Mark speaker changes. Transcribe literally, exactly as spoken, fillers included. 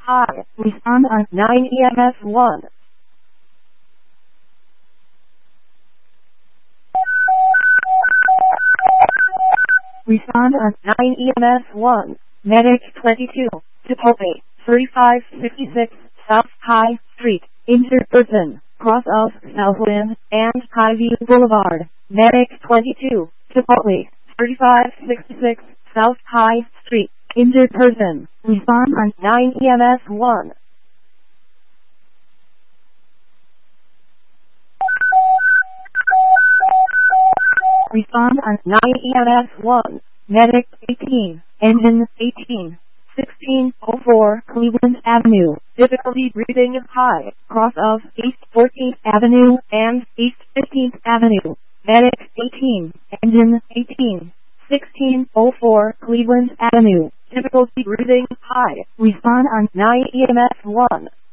Speaker 1: high. Respond on nine E M S one. Respond on nine E M S one. Medic twenty-two, Chipotle, thirty-five fifty-six South High Street. Injured person, cross of Southland and Highview Boulevard. Medic twenty-two, Chipotle, thirty-five sixty-six South High Street. Injured person, respond on nine E M S one. Respond on nine E M S one. Medic eighteen, engine eighteen, sixteen oh four Cleveland Avenue. Difficulty breathing high. Cross of East fourteenth Avenue and East fifteenth Avenue. Medic eighteen, engine eighteen, sixteen oh four Cleveland Avenue. Difficulty breathing high. Respond on nine E M S one.